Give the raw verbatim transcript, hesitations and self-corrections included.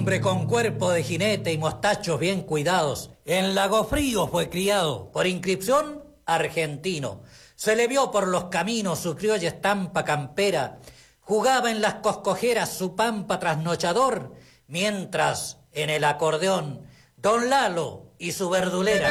hombre con cuerpo de jinete y mostachos bien cuidados. En Lago Frío fue criado, por inscripción argentino. Se le vio por los caminos su criolla estampa campera. Jugaba en las coscojeras su pampa trasnochador, mientras en el acordeón Don Lalo y su verdulera.